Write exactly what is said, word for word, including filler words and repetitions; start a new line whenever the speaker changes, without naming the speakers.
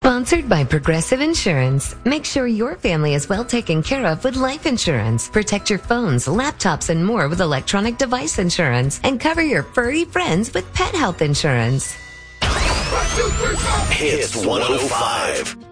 Sponsored by Progressive Insurance. Make sure your family is well taken care of with life insurance. Protect your phones, laptops, and more with electronic device insurance. And cover your furry friends with pet health insurance.
Hits one oh five.